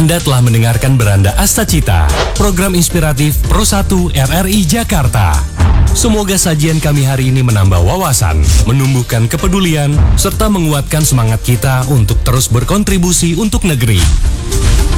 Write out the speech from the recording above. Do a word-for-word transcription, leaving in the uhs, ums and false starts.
Anda telah mendengarkan Beranda Astacita, program inspiratif Pro satu R R I Jakarta. Semoga sajian kami hari ini menambah wawasan, menumbuhkan kepedulian, serta menguatkan semangat kita untuk terus berkontribusi untuk negeri.